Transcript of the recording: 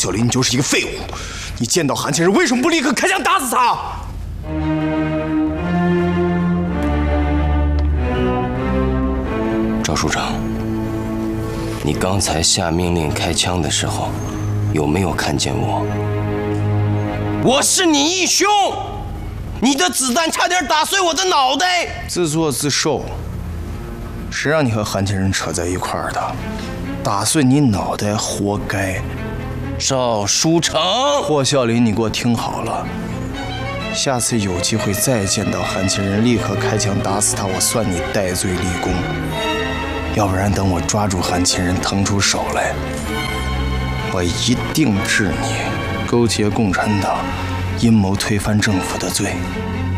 小林，你就是一个废物！你见到韩前人为什么不立刻开枪打死他？ 赵署长，你刚才下命令开枪的时候，有没有看见我？我是你义兄，你的子弹差点打碎我的脑袋。 自作自受。谁让你和韩前人扯在一块儿的？打碎你脑袋，活该。 赵书成， 霍孝林，你给我听好了，下次有机会再见到韩前人，立刻开枪打死他，我算你戴罪立功。要不然等我抓住韩前人，腾出手来，我一定治你勾结共产党、阴谋推翻政府的罪。